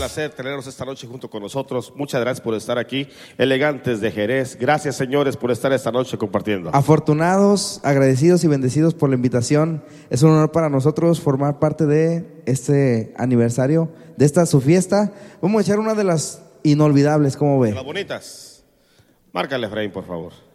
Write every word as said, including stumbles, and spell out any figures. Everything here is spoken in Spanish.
placer tenerlos esta noche junto con nosotros. Muchas gracias por estar aquí. Elegantes de Jerez. Gracias, señores, por estar esta noche compartiendo. Afortunados, agradecidos y bendecidos por la invitación. Es un honor para nosotros formar parte de este aniversario, de esta su fiesta. Vamos a echar una de las inolvidables, ¿cómo ve? De las bonitas. Márcale, Efraín, por favor.